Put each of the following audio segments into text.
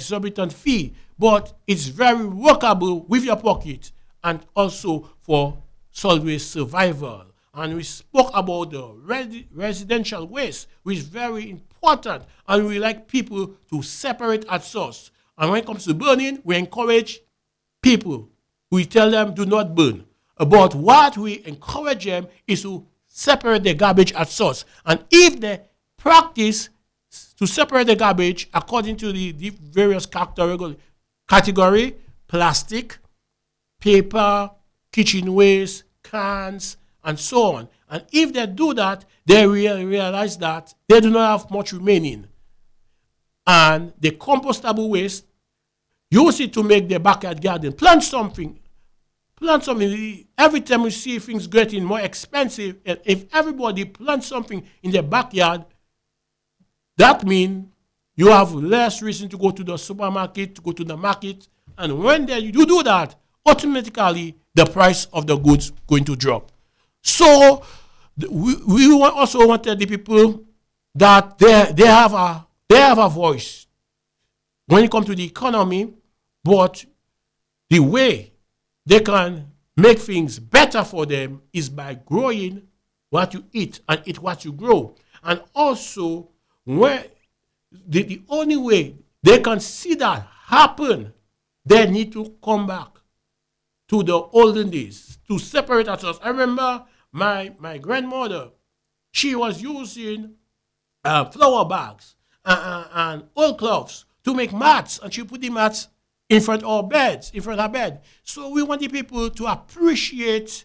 exorbitant fee, but it's very workable with your pocket and also for solid waste survival. And we spoke about the residential waste, which is very important, and we like people to separate at source. And when it comes to burning, we encourage people. We tell them do not burn. But what we encourage them is to separate the garbage at source. And if they practice to separate the garbage according to the various category, plastic, paper, kitchen waste, cans, and so on. And if they do that, they realize that they do not have much remaining. And the compostable waste, use it to make the backyard garden. Plant something. Every time we see things getting more expensive, if everybody plants something in their backyard, that means you have less reason to go to the supermarket, to go to the market. And when you do that, automatically the price of the goods going to drop. So we also wanted the people that they have a voice when it comes to the economy, but the way they can make things better for them is by growing what you eat and eat what you grow. And also, where the only way they can see that happen, they need to come back to the olden days to separate ourselves. I remember my grandmother, she was using flour bags and old cloths to make mats, and she put the mats in front of her bed. So we want the people to appreciate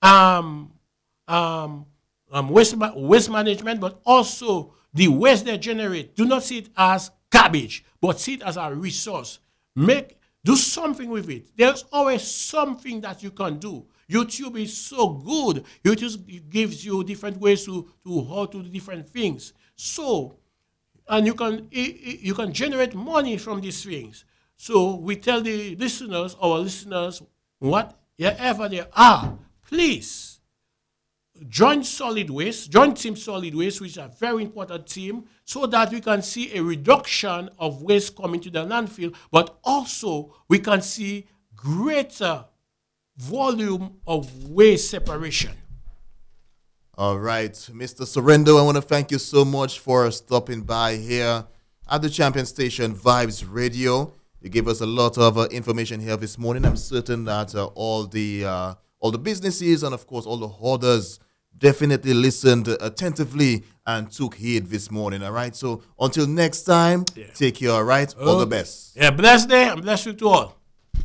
waste management, but also the waste they generate. Do not see it as garbage, but see it as a resource. Do something with it. There's always something that you can do. YouTube is so good. YouTube gives you different ways to how to do different things. So, and you can generate money from these things. So we tell our listeners, whatever they are, please join Team Solid Waste, which is a very important team, so that we can see a reduction of waste coming to the landfill, but also we can see greater volume of waste separation. All right, Mr. Sorrento, I want to thank you so much for stopping by here at the Champion Station Vibes Radio. You gave us a lot of information here this morning. I'm certain that all the businesses and, of course, all the hoarders definitely listened attentively and took heed this morning, all right? So until next time, Take care, all right? All the best. Yeah, blessed day and blessed week to all.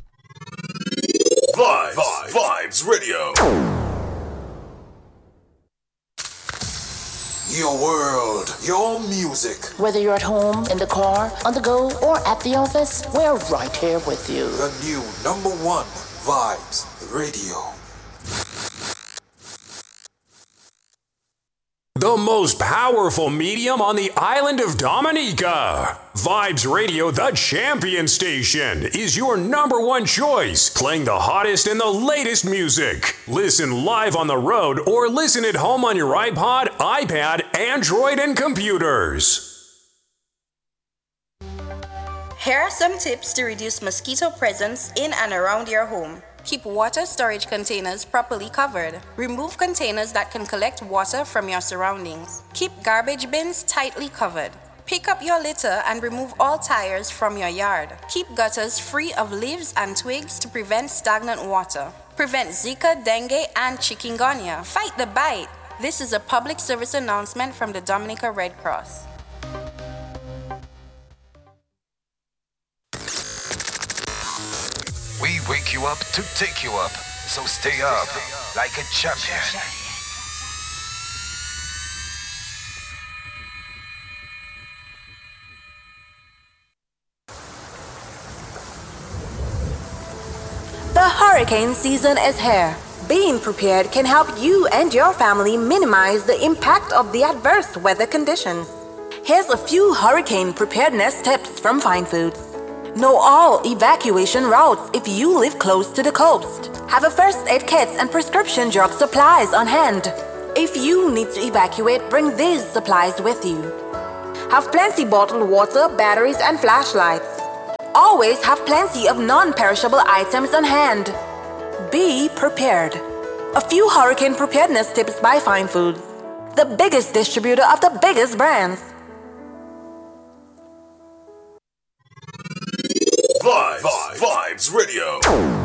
Vibes Radio. Your world, your music. Whether you're at home, in the car, on the go, or at the office, we're right here with you. The new #1 Vibes Radio. The most powerful medium on the island of Dominica. Vibes Radio, the champion station, is your #1 choice, playing the hottest and the latest music. Listen live on the road or listen at home on your iPod, iPad, Android, and computers. Here are some tips to reduce mosquito presence in and around your home. Keep water storage containers properly covered. Remove containers that can collect water from your surroundings. Keep garbage bins tightly covered. Pick up your litter and remove all tires from your yard. Keep gutters free of leaves and twigs to prevent stagnant water. Prevent Zika, dengue, and chikungunya. Fight the bite. This is a public service announcement from the Dominica Red Cross. We wake you up to take you up. So stay up like a champion. The hurricane season is here. Being prepared can help you and your family minimize the impact of the adverse weather conditions. Here's a few hurricane preparedness tips from Fine Foods. Know all evacuation routes if you live close to the coast. Have a first aid kit and prescription drug supplies on hand. If you need to evacuate, bring these supplies with you. Have plenty bottled water, batteries, and flashlights. always have plenty of non-perishable items on hand. Be prepared. A few hurricane preparedness tips by Fine Foods, the biggest distributor of the biggest brands. Vibes Radio.